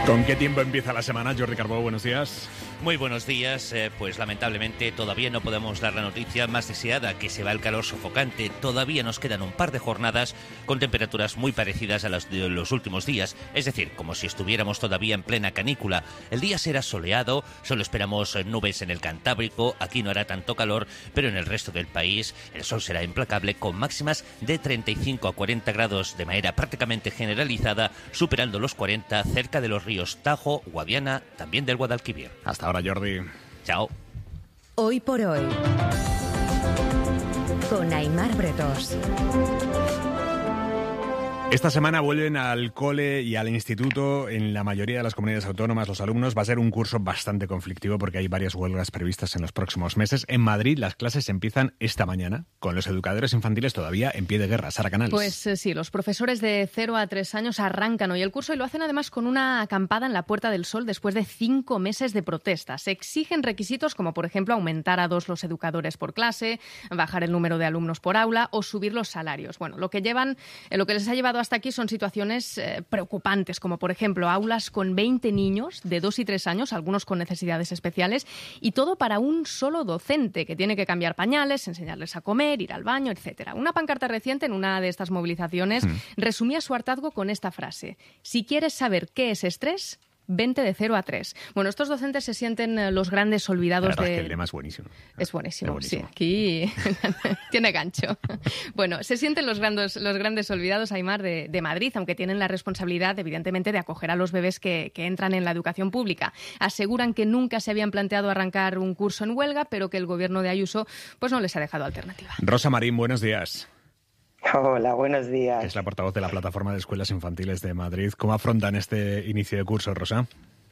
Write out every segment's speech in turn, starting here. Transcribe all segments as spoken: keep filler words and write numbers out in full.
¿Con qué tiempo empieza la semana? Jordi Carbó, buenos días. Muy buenos días. Eh, pues lamentablemente todavía no podemos dar la noticia más deseada, que se va el calor sofocante. Todavía nos quedan un par de jornadas con temperaturas muy parecidas a las de los últimos días. Es decir, como si estuviéramos todavía en plena canícula. El día será soleado, solo esperamos nubes en el Cantábrico. Aquí no hará tanto calor, pero en el resto del país el sol será implacable, con máximas de treinta y cinco a cuarenta grados de manera prácticamente generalizada, superando los cuarenta cerca de los ríos Tajo, Guadiana, también del Guadalquivir. Hasta ahora, Jordi. Chao. Hoy por hoy, con Aimar Bretos. Esta semana vuelven al cole y al instituto en la mayoría de las comunidades autónomas los alumnos. Va a ser un curso bastante conflictivo porque hay varias huelgas previstas en los próximos meses. En Madrid las clases empiezan esta mañana, con los educadores infantiles todavía en pie de guerra. Sara Canals. Pues eh, sí, los profesores de cero a tres años arrancan hoy el curso y lo hacen además con una acampada en la Puerta del Sol después de cinco meses de protestas. Se exigen requisitos como, por ejemplo, aumentar a dos los educadores por clase, bajar el número de alumnos por aula o subir los salarios. Bueno, lo que llevan, eh, lo que les ha llevado hasta aquí son situaciones eh, preocupantes, como por ejemplo aulas con veinte niños de dos y tres años, algunos con necesidades especiales, y todo para un solo docente que tiene que cambiar pañales, enseñarles a comer, ir al baño, etcétera. Una pancarta reciente en una de estas movilizaciones mm. resumía su hartazgo con esta frase: si quieres saber qué es estrés, vente de cero a tres. Bueno, estos docentes se sienten los grandes olvidados de... Es que el lema es buenísimo. Es buenísimo, es buenísimo. Sí. Aquí tiene gancho. Bueno, se sienten los grandes, los grandes olvidados, Aimar, de, de Madrid, aunque tienen la responsabilidad, evidentemente, de acoger a los bebés que, que entran en la educación pública. Aseguran que nunca se habían planteado arrancar un curso en huelga, pero que el gobierno de Ayuso pues no les ha dejado alternativa. Rosa Marín, buenos días. Hola, buenos días. Es la portavoz de la Plataforma de Escuelas Infantiles de Madrid. ¿Cómo afrontan este inicio de curso, Rosa?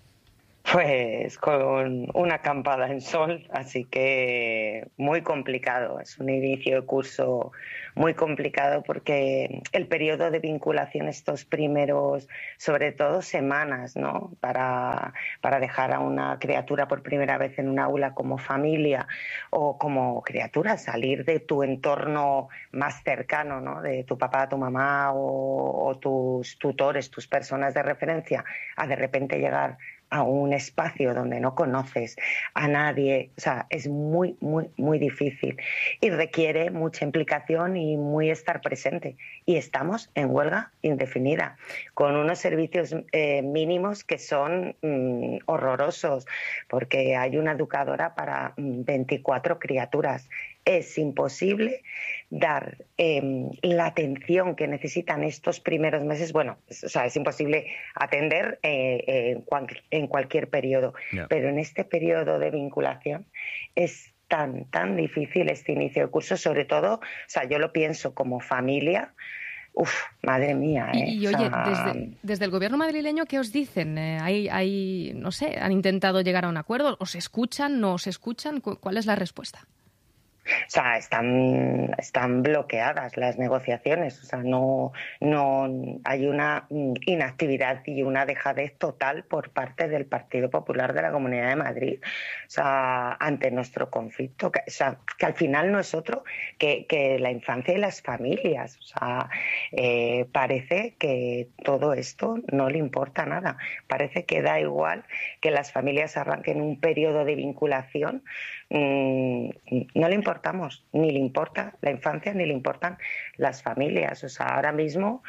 Pues con una acampada en sol, así que muy complicado. Es un inicio de curso muy complicado porque el periodo de vinculación, estos primeros, sobre todo semanas, ¿no? Para, para dejar a una criatura por primera vez en un aula como familia o como criatura, salir de tu entorno más cercano, ¿no? De tu papá, tu mamá o, o tus tutores, tus personas de referencia, a de repente llegar a un espacio donde no conoces a nadie. O sea, es muy, muy, muy difícil y requiere mucha implicación y muy estar presente. Y estamos en huelga indefinida, con unos servicios eh, mínimos que son mm, horrorosos, porque hay una educadora para mm, veinticuatro criaturas. Es imposible dar eh, la atención que necesitan estos primeros meses. Bueno, es, o sea, es imposible atender eh, eh, en, cual, en cualquier periodo, yeah. pero en este periodo de vinculación es tan, tan difícil este inicio de curso, sobre todo, o sea, yo lo pienso como familia. Uf, madre mía. ¿eh? Y, y oye, o sea... desde, desde el gobierno madrileño, ¿qué os dicen? Eh, hay, hay, no sé, ¿han intentado llegar a un acuerdo? ¿Os escuchan? ¿No os escuchan? ¿Cuál es la respuesta? O sea, están, están bloqueadas las negociaciones, o sea, no, no hay una inactividad y una dejadez total por parte del Partido Popular de la Comunidad de Madrid, o sea, ante nuestro conflicto, que, o sea, que al final no es otro que, que la infancia y las familias, o sea, eh, parece que todo esto no le importa nada, parece que da igual que las familias arranquen un periodo de vinculación, mmm, no le importa. Ni le importa la infancia ni le importan las familias. O sea, ahora mismo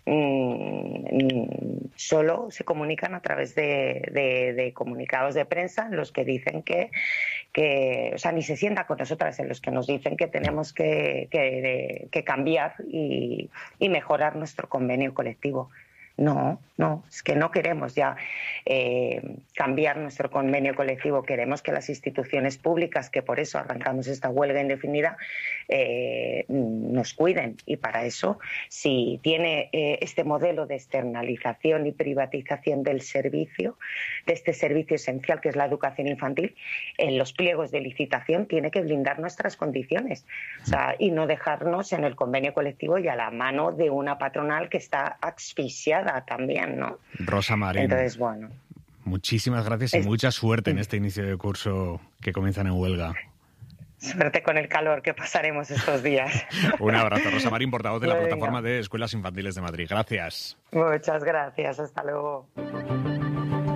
mmm, solo se comunican a través de, de, de comunicados de prensa en los que dicen que, que, o sea, ni se sienta con nosotras, en los que nos dicen que tenemos que, que, que cambiar y, y mejorar nuestro convenio colectivo. No, no, es que no queremos ya eh, cambiar nuestro convenio colectivo, queremos que las instituciones públicas, que por eso arrancamos esta huelga indefinida, eh, nos cuiden. Y para eso, si tiene eh, este modelo de externalización y privatización del servicio, de este servicio esencial que es la educación infantil, en los pliegos de licitación tiene que blindar nuestras condiciones, o sea, y no dejarnos en el convenio colectivo y a la mano de una patronal que está asfixiada también, ¿no? Rosa Marín. Entonces, bueno. Muchísimas gracias y es... mucha suerte en este inicio de curso que comienzan en huelga. Suerte con el calor que pasaremos estos días. Un abrazo, Rosa Marín, portavoz de la Venga. Plataforma de Escuelas Infantiles de Madrid. Gracias. Muchas gracias, hasta luego.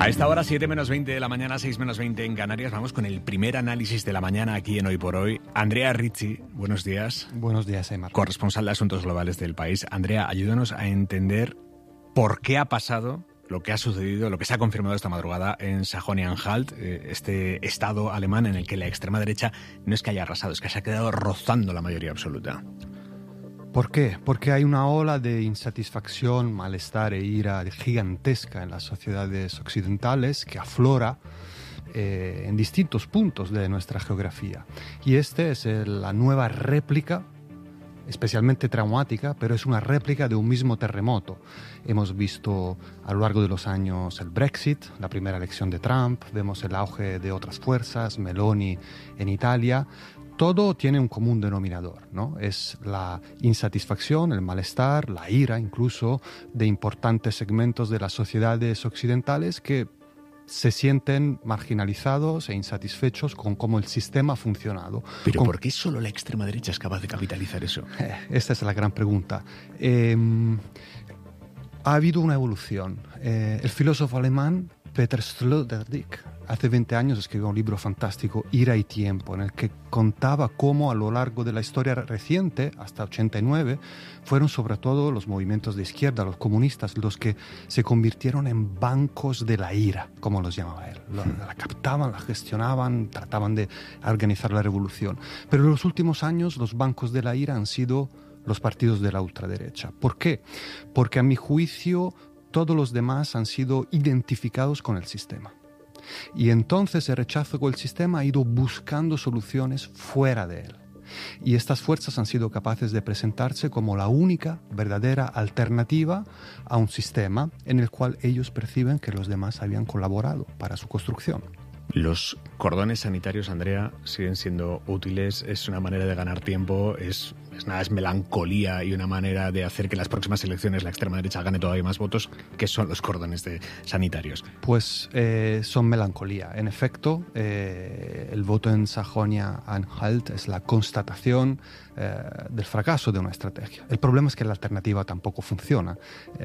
A esta hora, siete menos veinte de la mañana, seis menos veinte en Canarias, vamos con el primer análisis de la mañana aquí en Hoy por Hoy. Andrea Ricci, buenos días. Buenos días, Aymar. Corresponsal de Asuntos Globales del País. Andrea, ayúdanos a entender por qué ha pasado lo que ha sucedido, lo que se ha confirmado esta madrugada en Sajonia-Anhalt, este estado alemán en el que la extrema derecha no es que haya arrasado, es que se ha quedado rozando la mayoría absoluta. ¿Por qué? Porque hay una ola de insatisfacción, malestar e ira gigantesca en las sociedades occidentales que aflora eh, en distintos puntos de nuestra geografía. Y esta es el, la nueva réplica, especialmente traumática, pero es una réplica de un mismo terremoto. Hemos visto a lo largo de los años el Brexit, la primera elección de Trump, vemos el auge de otras fuerzas, Meloni en Italia. Todo tiene un común denominador, ¿no? Es la insatisfacción, el malestar, la ira incluso de importantes segmentos de las sociedades occidentales que se sienten marginalizados e insatisfechos con cómo el sistema ha funcionado. ¿Pero con... por qué solo la extrema derecha es capaz de capitalizar eso? Eh, esta es la gran pregunta. Eh, ha habido una evolución. Eh, el filósofo alemán Peter Sloterdijk hace veinte años escribió un libro fantástico, Ira y Tiempo, en el que contaba cómo a lo largo de la historia reciente, hasta ochenta y nueve, fueron sobre todo los movimientos de izquierda, los comunistas, los que se convirtieron en bancos de la ira, como los llamaba él. La, la captaban, la gestionaban, trataban de organizar la revolución. Pero en los últimos años los bancos de la ira han sido los partidos de la ultraderecha. ¿Por qué? Porque a mi juicio todos los demás han sido identificados con el sistema. Y entonces el rechazo con el sistema ha ido buscando soluciones fuera de él. Y estas fuerzas han sido capaces de presentarse como la única verdadera alternativa a un sistema en el cual ellos perciben que los demás habían colaborado para su construcción. Los cordones sanitarios, Andrea, siguen siendo útiles, es una manera de ganar tiempo, es, es nada, es melancolía y una manera de hacer que en las próximas elecciones la extrema derecha gane todavía más votos. ¿Qué son los cordones de, sanitarios? Pues eh, son melancolía. En efecto, eh, el voto en Sajonia-Anhalt es la constatación eh, del fracaso de una estrategia. El problema es que la alternativa tampoco funciona.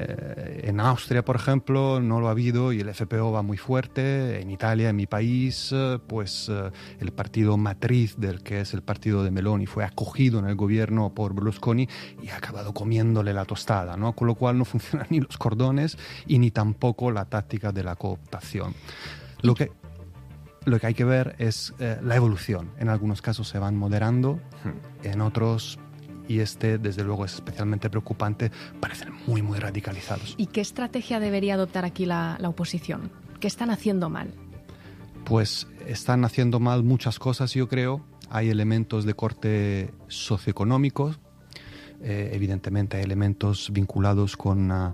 Eh, en Austria, por ejemplo, no lo ha habido y el F P O va muy fuerte. En Italia, en mi país, pues eh, el partido matriz del que es el partido de Meloni fue acogido en el gobierno por Berlusconi y ha acabado comiéndole la tostada, ¿no? Con lo cual no funcionan ni los cordones y ni tampoco la táctica de la cooptación. Lo que, lo que hay que ver es eh, la evolución. En algunos casos se van moderando, en otros, y este desde luego es especialmente preocupante, parecen muy muy radicalizados. ¿Y qué estrategia debería adoptar aquí la, la oposición? ¿Qué están haciendo mal? Pues están haciendo mal muchas cosas, yo creo. Hay elementos de corte socioeconómico, eh, evidentemente hay elementos vinculados con, uh,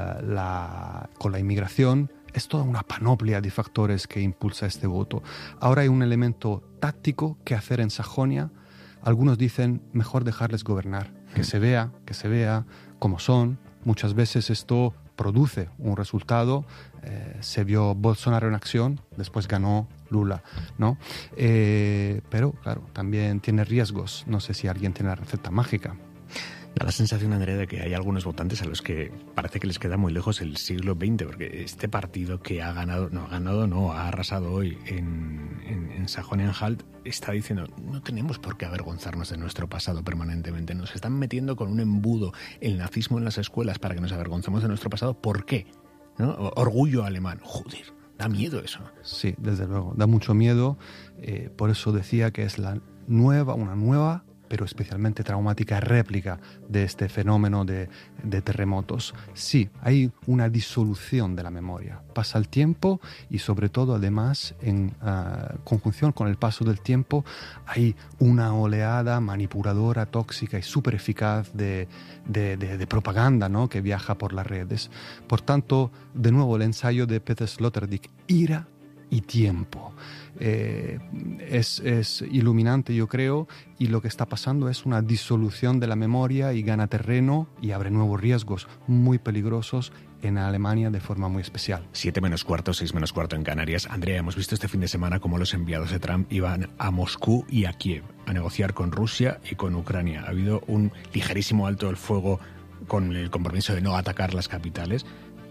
la, con la inmigración. Es toda una panoplia de factores que impulsa este voto. Ahora hay un elemento táctico que hacer en Sajonia. Algunos dicen, mejor dejarles gobernar, que se vea, que se vea cómo son. Muchas veces esto produce un resultado. Eh, se vio Bolsonaro en acción, después ganó Lula, ¿no? Eh, pero, claro, también tiene riesgos. No sé si alguien tiene la receta mágica. Da la sensación, Andrea, de que hay algunos votantes a los que parece que les queda muy lejos el siglo veinte, porque este partido que ha ganado, no ha ganado, no, ha arrasado hoy en, en, en Sajonia-Anhalt, está diciendo, no tenemos por qué avergonzarnos de nuestro pasado permanentemente. Nos están metiendo con un embudo el nazismo en las escuelas para que nos avergoncemos de nuestro pasado. ¿Por qué? ¿No? Orgullo alemán. Joder, da miedo eso. Sí, desde luego, da mucho miedo. Eh, por eso decía que es la nueva, una nueva pero especialmente traumática réplica de este fenómeno de, de terremotos. Sí, hay una disolución de la memoria. Pasa el tiempo y sobre todo, además, en uh, conjunción con el paso del tiempo, hay una oleada manipuladora, tóxica y súper eficaz de, de, de, de propaganda, ¿no?, que viaja por las redes. Por tanto, de nuevo, el ensayo de Peter Sloterdijk, ira y tiempo. Eh, es, es iluminante, yo creo, y lo que está pasando es una disolución de la memoria y gana terreno y abre nuevos riesgos muy peligrosos en Alemania de forma muy especial. Siete menos cuarto, seis menos cuarto en Canarias. Andrea, hemos visto este fin de semana cómo los enviados de Trump iban a Moscú y a Kiev a negociar con Rusia y con Ucrania. Ha habido un ligerísimo alto el fuego con el compromiso de no atacar las capitales.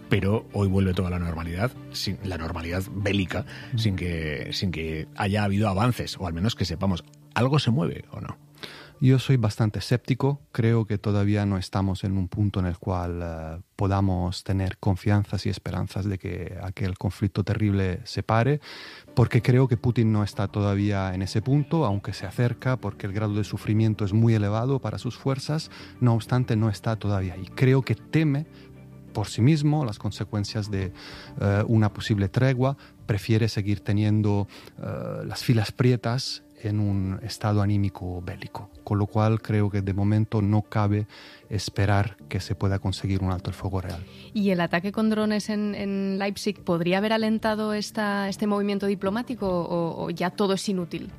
pero hoy vuelve toda la normalidad, sin, la normalidad bélica, mm. sin que, sin que haya habido avances, o al menos que sepamos, ¿algo se mueve o no? Yo soy bastante escéptico, creo que todavía no estamos en un punto en el cual uh, podamos tener confianzas y esperanzas de que aquel conflicto terrible se pare, porque creo que Putin no está todavía en ese punto, aunque se acerca, porque el grado de sufrimiento es muy elevado para sus fuerzas, no obstante no está todavía ahí. Creo que teme por sí mismo las consecuencias de uh, una posible tregua, prefiere seguir teniendo uh, las filas prietas en un estado anímico bélico, con lo cual creo que de momento no cabe esperar que se pueda conseguir un alto el fuego real. ¿Y el ataque con drones en, en Leipzig podría haber alentado esta, este movimiento diplomático o, o ya todo es inútil?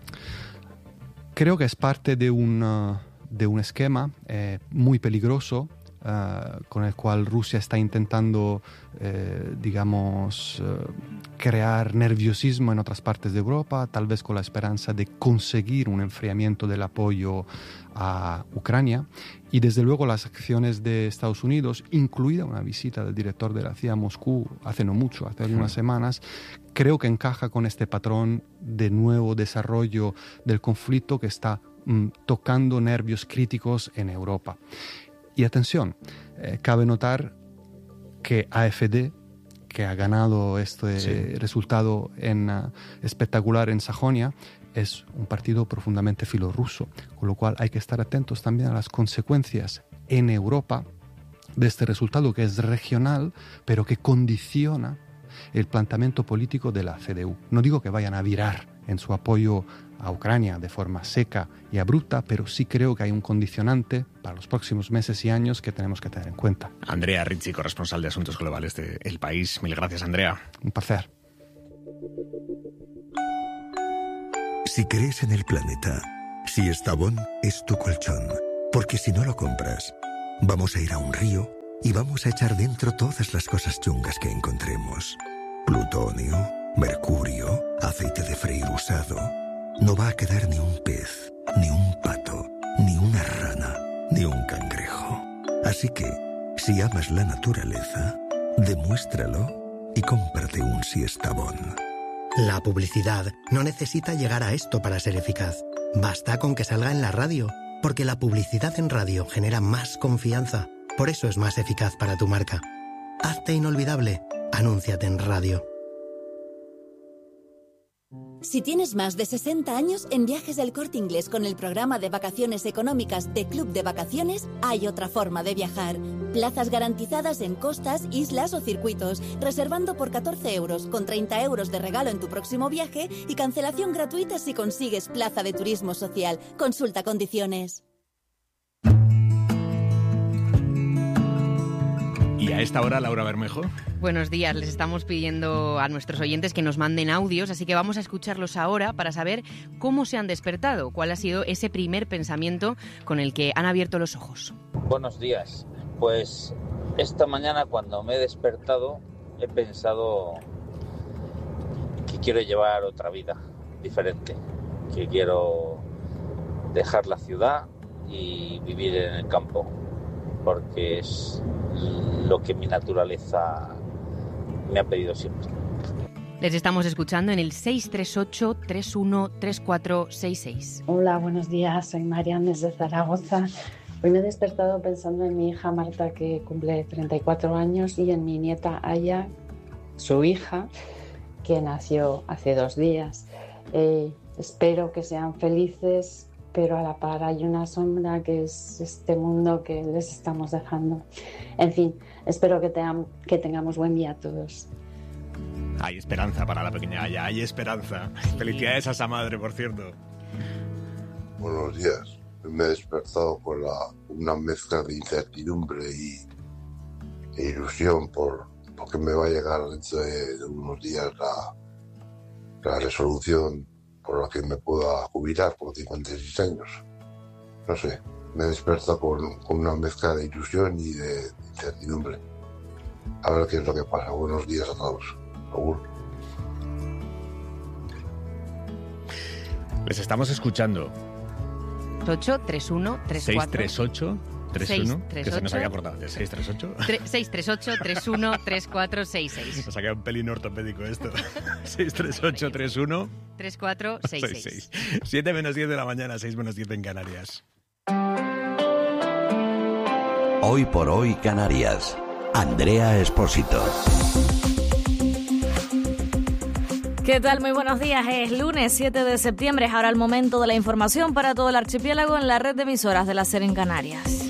Creo que es parte de un, uh, de un esquema eh, muy peligroso Uh, con el cual Rusia está intentando, eh, digamos, uh, crear nerviosismo en otras partes de Europa, tal vez con la esperanza de conseguir un enfriamiento del apoyo a Ucrania. Y desde luego las acciones de Estados Unidos, incluida una visita del director de la C I A a Moscú hace no mucho, hace algunas semanas, creo que encaja con este patrón de nuevo desarrollo del conflicto que está mm, tocando nervios críticos en Europa. Y atención, eh, cabe notar que A F D, que ha ganado este sí. resultado en, uh, espectacular en Sajonia, es un partido profundamente filorruso, con lo cual hay que estar atentos también a las consecuencias en Europa de este resultado que es regional, pero que condiciona el planteamiento político de la C D U. No digo que vayan a virar en su apoyo a Ucrania de forma seca y abrupta, pero sí creo que hay un condicionante para los próximos meses y años que tenemos que tener en cuenta. Andrea Ricci, corresponsal de Asuntos Globales de El País. Mil gracias, Andrea. Un placer. Si crees en el planeta, si Estavón es tu colchón, porque si no lo compras, vamos a ir a un río y vamos a echar dentro todas las cosas chungas que encontremos. Plutonio, mercurio, aceite de freír usado. No va a quedar ni un pez, ni un pato, ni una rana, ni un cangrejo. Así que, si amas la naturaleza, demuéstralo y cómprate un Siestabón. La publicidad no necesita llegar a esto para ser eficaz. Basta con que salga en la radio, porque la publicidad en radio genera más confianza. Por eso es más eficaz para tu marca. Hazte inolvidable. Anúnciate en radio. Si tienes más de sesenta años, en Viajes del Corte Inglés con el programa de vacaciones económicas de Club de Vacaciones, hay otra forma de viajar. Plazas garantizadas en costas, islas o circuitos, reservando por catorce euros, con treinta euros de regalo en tu próximo viaje y cancelación gratuita si consigues plaza de turismo social. Consulta condiciones. Y a esta hora, Laura Bermejo. Buenos días, les estamos pidiendo a nuestros oyentes que nos manden audios, así que vamos a escucharlos ahora para saber cómo se han despertado, cuál ha sido ese primer pensamiento con el que han abierto los ojos. Buenos días, pues esta mañana cuando me he despertado he pensado que quiero llevar otra vida diferente, que quiero dejar la ciudad y vivir en el campo, porque es lo que mi naturaleza me ha pedido siempre. Les estamos escuchando en el seis tres ocho, tres uno tres cuatro seis seis. Hola, buenos días, soy Marian desde Zaragoza. Hoy me he despertado pensando en mi hija Marta, que cumple treinta y cuatro años, y en mi nieta Aya, su hija, que nació hace dos días. Eh, espero que sean felices, pero a la par hay una sombra que es este mundo que les estamos dejando. En fin, espero que, te que tengamos buen día a todos. Hay esperanza para la pequeña Aya, hay esperanza. Felicidades a esa madre, por cierto. Buenos días. Me he despertado con la, una mezcla de incertidumbre y e ilusión por porque me va a llegar dentro de, de unos días la, la resolución por la que me pueda jubilar por cincuenta y seis años. No sé, me he despertado con, con una mezcla de ilusión y de incertidumbre. A ver qué es lo que pasa. Buenos días a todos. Agur. Les estamos escuchando. ocho tres uno tres cuatro seis tres ocho, tres uno, que se nos había cortado antes, seis tres ocho. seis tres ocho, tres uno, tres cuatro seis seis. Nos ha quedado un pelín ortopédico esto. seis tres ocho, tres uno, tres cuatro seis seis. siete menos diez de la mañana, seis menos diez en Canarias. Hoy por hoy Canarias. Andrea Espósito. ¿Qué tal? Muy buenos días. Es lunes siete de septiembre. Es ahora el momento de la información para todo el archipiélago en la red de emisoras de la SER en Canarias.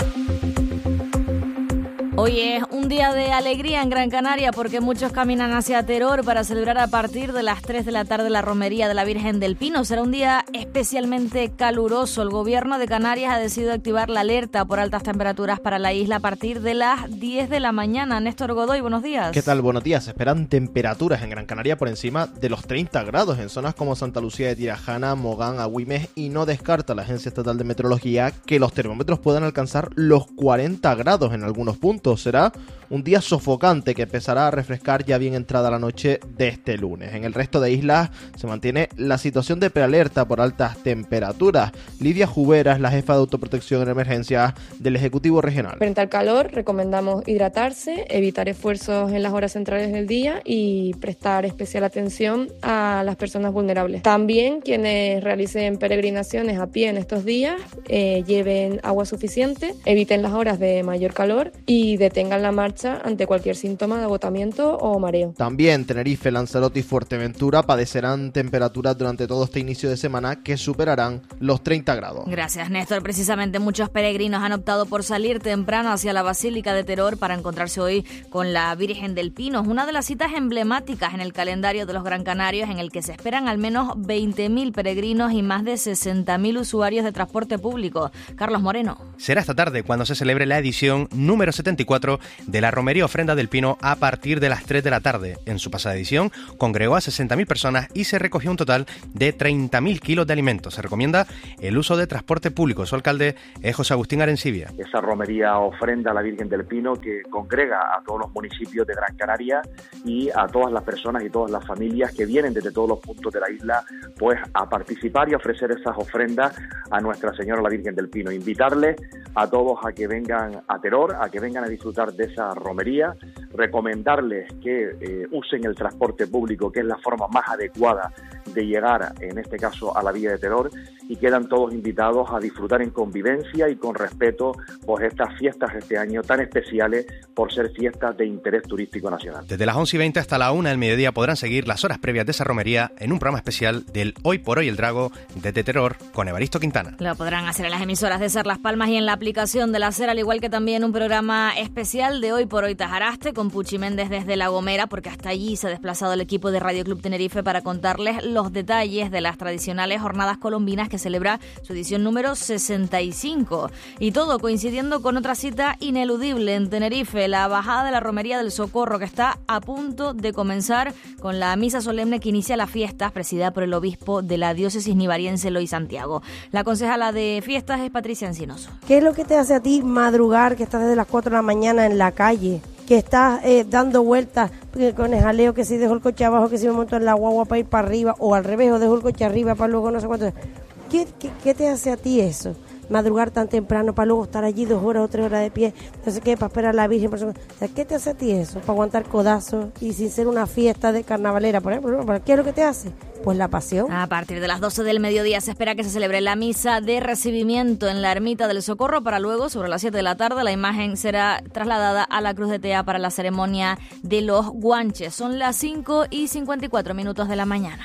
Hoy es un día de alegría en Gran Canaria porque muchos caminan hacia Teror para celebrar a partir de las tres de la tarde la romería de la Virgen del Pino. Será un día especialmente caluroso. El gobierno de Canarias ha decidido activar la alerta por altas temperaturas para la isla a partir de las diez de la mañana. Néstor Godoy, buenos días. ¿Qué tal? Buenos días. Se esperan temperaturas en Gran Canaria por encima de los treinta grados en zonas como Santa Lucía de Tirajana, Mogán, Agüimes, y no descarta la Agencia Estatal de Meteorología que los termómetros puedan alcanzar los cuarenta grados en algunos puntos. Será un día sofocante que empezará a refrescar ya bien entrada la noche de este lunes. En el resto de islas se mantiene la situación de prealerta por altas temperaturas. Lidia Jubera es la jefa de autoprotección en emergencias del Ejecutivo Regional. Frente al calor recomendamos hidratarse, evitar esfuerzos en las horas centrales del día y prestar especial atención a las personas vulnerables. También quienes realicen peregrinaciones a pie en estos días eh, lleven agua suficiente, eviten las horas de mayor calor y detengan la marcha ante cualquier síntoma de agotamiento o mareo. También Tenerife, Lanzarote y Fuerteventura padecerán temperaturas durante todo este inicio de semana que superarán los treinta grados. Gracias, Néstor. Precisamente muchos peregrinos han optado por salir temprano hacia la Basílica de Teror para encontrarse hoy con la Virgen del Pino. Es una de las citas emblemáticas en el calendario de los Gran Canarios, en el que se esperan al menos veinte mil peregrinos y más de sesenta mil usuarios de transporte público. Carlos Moreno. Será esta tarde cuando se celebre la edición número setenta y cuatro de la Romería Ofrenda del Pino a partir de las tres de la tarde. En su pasada edición congregó a sesenta mil personas y se recogió un total de treinta mil kilos de alimentos. Se recomienda el uso de transporte público. Su alcalde es José Agustín Arencibia. Esa romería ofrenda a la Virgen del Pino que congrega a todos los municipios de Gran Canaria y a todas las personas y todas las familias que vienen desde todos los puntos de la isla pues a participar y a ofrecer esas ofrendas a Nuestra Señora la Virgen del Pino. Invitarles a todos a que vengan a Teror, a que vengan a disfrutar de esa romería, recomendarles que eh, usen el transporte público, que es la forma más adecuada de llegar, en este caso, a la villa de Teror, y quedan todos invitados a disfrutar en convivencia y con respeto pues estas fiestas este año tan especiales por ser fiestas de interés turístico nacional. Desde las once y veinte hasta la una del mediodía podrán seguir las horas previas de esa romería en un programa especial del Hoy por Hoy el Drago desde Teror con Evaristo Quintana. Lo podrán hacer en las emisoras de SER Las Palmas y en la aplicación de la SER, al igual que también un programa especial de Hoy por Hoy Tajaraste con Puchi Méndez desde La Gomera, porque hasta allí se ha desplazado el equipo de Radio Club Tenerife para contarles los detalles de las tradicionales jornadas colombinas que celebra su edición número sesenta y cinco. Y todo coincidiendo con otra cita ineludible en Tenerife, la bajada de la Romería del Socorro, que está a punto de comenzar con la misa solemne que inicia las fiestas, presidida por el obispo de la diócesis nivariense, Eloy Santiago. La concejala de fiestas es Patricia Encinoso. ¿Qué es lo que te hace a ti madrugar, que estás desde las cuatro de la mañana en la calle, que estás eh, dando vueltas con el jaleo, que si dejo el coche abajo, que si me monto en la guagua para ir para arriba, o al revés, o dejo el coche arriba para luego no sé cuánto? ¿Qué, qué, qué te hace a ti eso? Madrugar tan temprano para luego estar allí dos horas o tres horas de pie, no sé qué, para esperar a la Virgen. Por eso, o sea, ¿qué te hace a ti eso? Para aguantar codazos y sin ser una fiesta de carnavalera, por ejemplo. ¿Qué es lo que te hace? Pues la pasión. A partir de las doce del mediodía se espera que se celebre la misa de recibimiento en la Ermita del Socorro, para luego, sobre las siete de la tarde, la imagen será trasladada a la Cruz de Tea para la ceremonia de los guanches. Son las cinco y cincuenta y cuatro minutos de la mañana.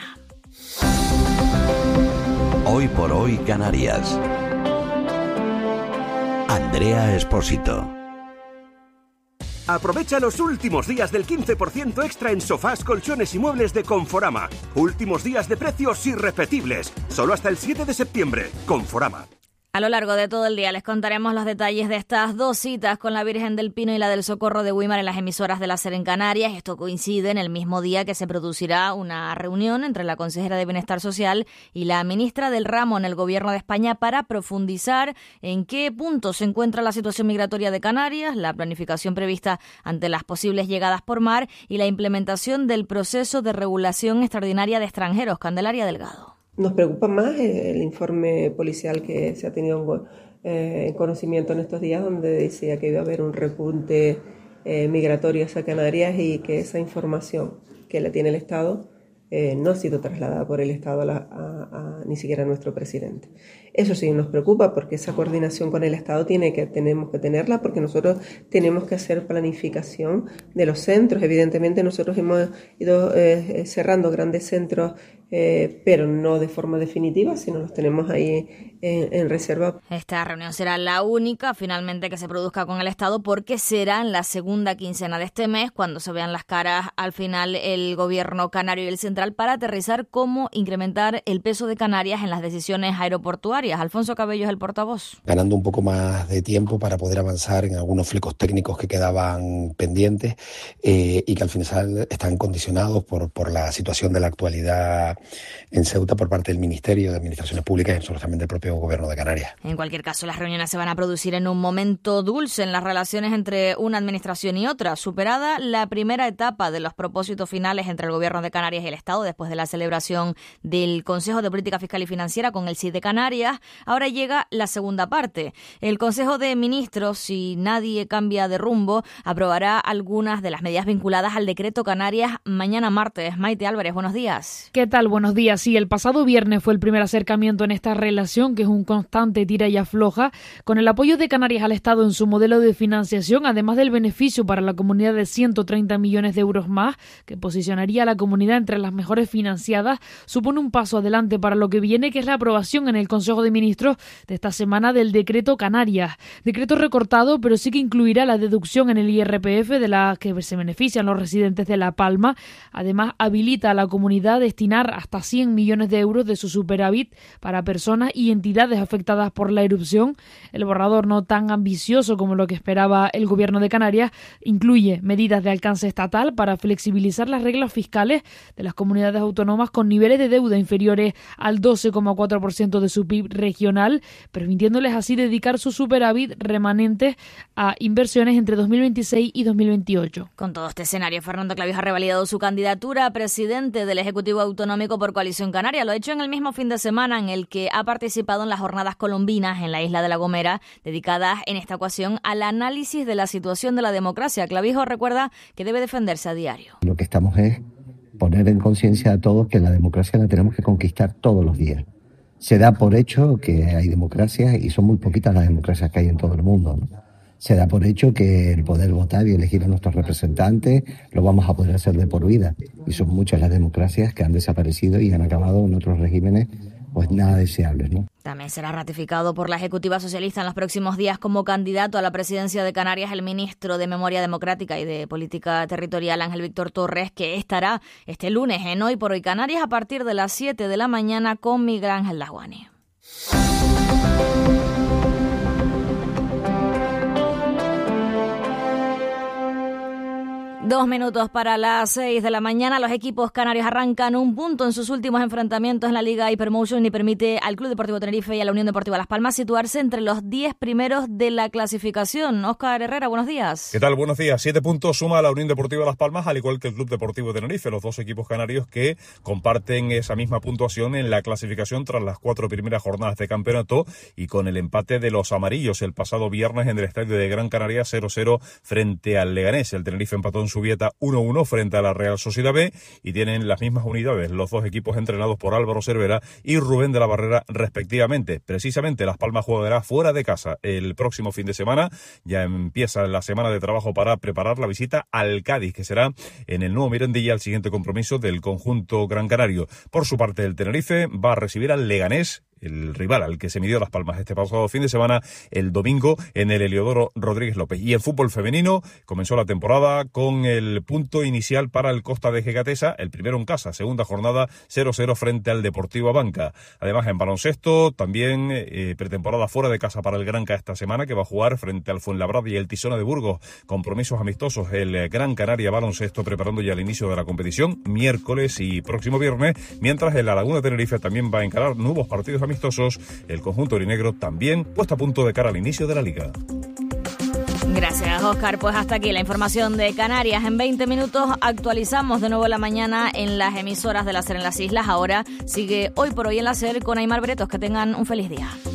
Hoy por Hoy Canarias. Andrea Espósito. Aprovecha los últimos días del quince por ciento extra en sofás, colchones y muebles de Conforama. Últimos días de precios irrepetibles. Solo hasta el siete de septiembre. Conforama. A lo largo de todo el día les contaremos los detalles de estas dos citas con la Virgen del Pino y la del Socorro de Güímar en las emisoras de la SER en Canarias. Esto coincide en el mismo día que se producirá una reunión entre la consejera de Bienestar Social y la ministra del ramo en el Gobierno de España para profundizar en qué punto se encuentra la situación migratoria de Canarias, la planificación prevista ante las posibles llegadas por mar y la implementación del proceso de regulación extraordinaria de extranjeros. Candelaria Delgado. Nos preocupa más el informe policial que se ha tenido eh, en conocimiento en estos días, donde decía que iba a haber un repunte eh, migratorio hacia Canarias y que esa información que la tiene el Estado eh, no ha sido trasladada por el Estado a la, a, a, ni siquiera a nuestro presidente. Eso sí nos preocupa, porque esa coordinación con el Estado tiene que, tenemos que tenerla, porque nosotros tenemos que hacer planificación de los centros. Evidentemente nosotros hemos ido eh, cerrando grandes centros, eh, pero no de forma definitiva, sino los tenemos ahí en, en reserva. Esta reunión será la única finalmente que se produzca con el Estado, porque será en la segunda quincena de este mes cuando se vean las caras al final el gobierno canario y el central para aterrizar cómo incrementar el peso de Canarias en las decisiones aeroportuarias. Alfonso Cabello es el portavoz. Ganando un poco más de tiempo para poder avanzar en algunos flecos técnicos que quedaban pendientes eh, y que al final están condicionados por, por la situación de la actualidad en Ceuta por parte del Ministerio de Administraciones Públicas y absolutamente del propio Gobierno de Canarias. En cualquier caso, las reuniones se van a producir en un momento dulce en las relaciones entre una administración y otra. Superada la primera etapa de los propósitos finales entre el Gobierno de Canarias y el Estado después de la celebración del Consejo de Política Fiscal y Financiera con el C I de Canarias, ahora llega la segunda parte. El Consejo de Ministros, si nadie cambia de rumbo, aprobará algunas de las medidas vinculadas al decreto Canarias mañana martes. Maite Álvarez, buenos días. ¿Qué tal? Buenos días. Sí, el pasado viernes fue el primer acercamiento en esta relación, que es un constante tira y afloja, con el apoyo de Canarias al Estado en su modelo de financiación, además del beneficio para la comunidad de ciento treinta millones de euros más, que posicionaría a la comunidad entre las mejores financiadas, supone un paso adelante para lo que viene, que es la aprobación en el Consejo de Ministros de esta semana del decreto Canarias. Decreto recortado, pero sí que incluirá la deducción en el I R P F de la que se benefician los residentes de La Palma. Además, habilita a la comunidad a destinar hasta cien millones de euros de su superávit para personas y entidades afectadas por la erupción. El borrador, no tan ambicioso como lo que esperaba el Gobierno de Canarias, incluye medidas de alcance estatal para flexibilizar las reglas fiscales de las comunidades autónomas con niveles de deuda inferiores al doce coma cuatro por ciento de su P I B regional, permitiéndoles así dedicar su superávit remanente a inversiones entre dos mil veintiséis y dos mil veintiocho. Con todo este escenario, Fernando Clavijo ha revalidado su candidatura a presidente del Ejecutivo Autonómico por Coalición Canaria. Lo ha hecho en el mismo fin de semana en el que ha participado en las jornadas colombinas en la isla de La Gomera, dedicadas en esta ocasión al análisis de la situación de la democracia. Clavijo recuerda que debe defenderse a diario. Lo que estamos es poner en conciencia a todos que la democracia la tenemos que conquistar todos los días. Se da por hecho que hay democracias y son muy poquitas las democracias que hay en todo el mundo, ¿no? Se da por hecho que el poder votar y elegir a nuestros representantes lo vamos a poder hacer de por vida. Y son muchas las democracias que han desaparecido y han acabado en otros regímenes pues nada deseables, ¿no? También será ratificado por la Ejecutiva Socialista en los próximos días como candidato a la presidencia de Canarias el ministro de Memoria Democrática y de Política Territorial, Ángel Víctor Torres, que estará este lunes en Hoy por Hoy Canarias a partir de las siete de la mañana con Miguel Ángel Laguani. Dos minutos para las seis de la mañana. Los equipos canarios arrancan un punto en sus últimos enfrentamientos en la Liga Hypermotion y permite al Club Deportivo Tenerife y a la Unión Deportiva Las Palmas situarse entre los diez primeros de la clasificación. Óscar Herrera, buenos días. ¿Qué tal? Buenos días. Siete puntos suma a la Unión Deportiva Las Palmas, al igual que el Club Deportivo Tenerife, los dos equipos canarios que comparten esa misma puntuación en la clasificación tras las cuatro primeras jornadas de campeonato y con el empate de los amarillos el pasado viernes en el estadio de Gran Canaria cero cero frente al Leganés. El Tenerife empató en su Vieta uno uno frente a la Real Sociedad B y tienen las mismas unidades los dos equipos entrenados por Álvaro Cervera y Rubén de la Barrera respectivamente. Precisamente Las Palmas jugará fuera de casa el próximo fin de semana. Ya empieza la semana de trabajo para preparar la visita al Cádiz, que será en el nuevo Mirandilla el siguiente compromiso del conjunto gran canario. Por su parte, el Tenerife va a recibir al Leganés, el rival al que se midió Las Palmas este pasado fin de semana, el domingo en el Heliodoro Rodríguez López. Y en fútbol femenino comenzó la temporada con el punto inicial para el Costa de Gegatesa, el primero en casa, segunda jornada cero cero frente al Deportivo Abanca. Además, en baloncesto, también eh, pretemporada fuera de casa para el Granca esta semana, que va a jugar frente al Fuenlabrada y el Tisona de Burgos. Compromisos amistosos, el Gran Canaria Baloncesto preparando ya el inicio de la competición, miércoles y próximo viernes, mientras en la Laguna de Tenerife también va a encarar nuevos partidos amistosos. Amistosos, el conjunto aurinegro también puesto a punto de cara al inicio de la liga. Gracias, Óscar. Pues hasta aquí la información de Canarias. En veinte minutos actualizamos de nuevo la mañana en las emisoras de la SER en las islas. Ahora sigue Hoy por Hoy en la SER con Aymar Bretos. Que tengan un feliz día.